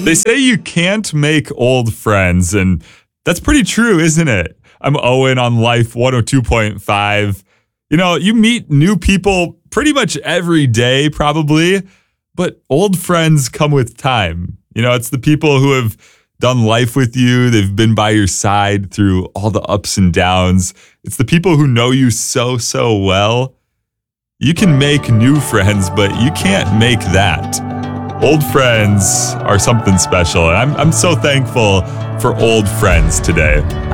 They say you can't make old friends, and that's pretty true, isn't it? I'm Owen on Life 102.5. You know, you meet new people pretty much every day, probably, but old friends come with time. You know, it's the people who have done life with you. They've been by your side through all the ups and downs. It's the people who know you so, so well. You can make new friends, but you can't make that. Old friends are something special, and I'm so thankful for old friends today.